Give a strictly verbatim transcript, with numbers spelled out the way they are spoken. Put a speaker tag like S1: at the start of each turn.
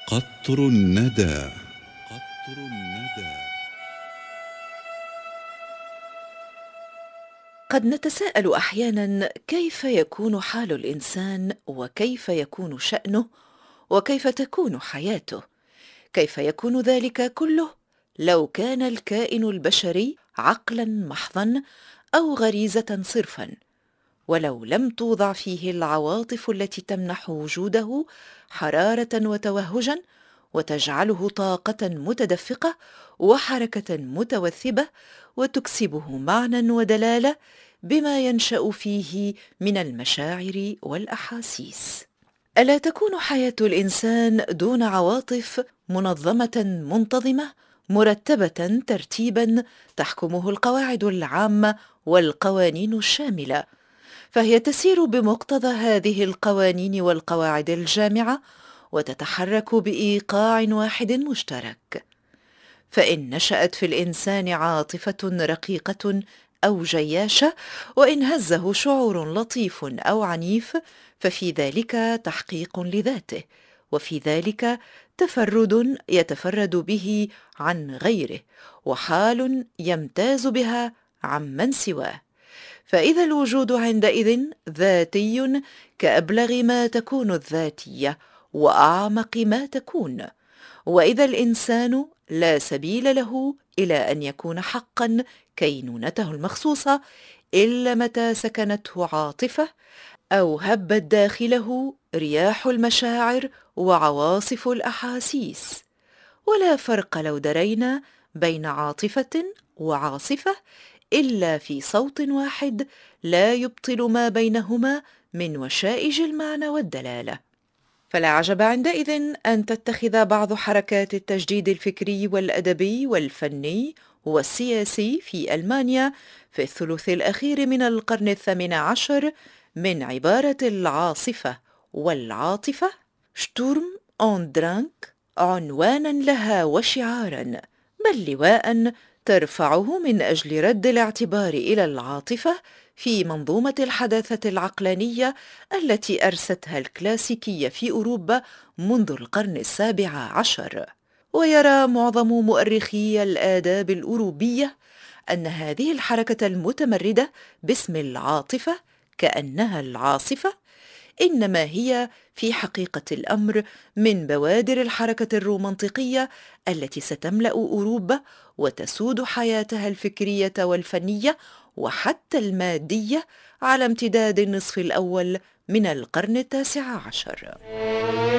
S1: قطر الندى. قطر الندى.
S2: قد نتساءل احيانا كيف يكون حال الانسان وكيف يكون شانه وكيف تكون حياته. كيف يكون ذلك كله لو كان الكائن البشري عقلا محضا او غريزه صرفا، ولو لم توضع فيه العواطف التي تمنح وجوده حراره وتوهجا وتجعله طاقه متدفقه وحركه متوثبه وتكسبه معنى ودلاله بما ينشا فيه من المشاعر والاحاسيس. الا تكون حياه الانسان دون عواطف منظمه منتظمه مرتبه ترتيبا تحكمه القواعد العامه والقوانين الشامله، فهي تسير بمقتضى هذه القوانين والقواعد الجامعه وتتحرك بايقاع واحد مشترك. فان نشات في الانسان عاطفه رقيقه او جياشه، وان هزه شعور لطيف او عنيف، ففي ذلك تحقيق لذاته، وفي ذلك تفرد يتفرد به عن غيره، وحال يمتاز بها عمن سواه. فإذا الوجود عندئذ ذاتي كأبلغ ما تكون الذاتية وأعمق ما تكون، وإذا الإنسان لا سبيل له إلى أن يكون حقا كينونته المخصوصة إلا متى سكنته عاطفة أو هبت داخله رياح المشاعر وعواصف الأحاسيس. ولا فرق لو درينا بين عاطفة وعاصفة إلا في صوت واحد لا يبطل ما بينهما من وشائج المعنى والدلالة. فلا عجب عندئذ أن تتخذ بعض حركات التجديد الفكري والأدبي والفني والسياسي في ألمانيا في الثلث الأخير من القرن الثامن عشر من عبارة العاصفة والعاطفة شتورم أون درانك عنوانا لها وشعارا، بل لواء ترفعه من أجل رد الاعتبار إلى العاطفة في منظومة الحداثة العقلانية التي أرستها الكلاسيكية في أوروبا منذ القرن السابع عشر. ويرى معظم مؤرخي الآداب الأوروبية أن هذه الحركة المتمردة باسم العاطفة كأنها العاصفة إنما هي في حقيقة الأمر من بوادر الحركة الرومانطيقية التي ستملأ أوروبا وتسود حياتها الفكرية والفنية وحتى المادية على امتداد النصف الأول من القرن التاسع عشر.